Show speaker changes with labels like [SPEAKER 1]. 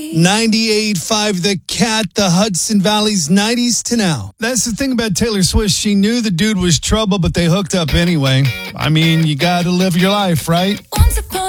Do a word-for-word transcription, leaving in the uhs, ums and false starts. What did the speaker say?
[SPEAKER 1] ninety-eight point five The Cat, the Hudson Valley's nineties to now. That's the thing about Taylor Swift. She knew the dude was trouble, but they hooked up anyway. I mean, you got to live your life, right?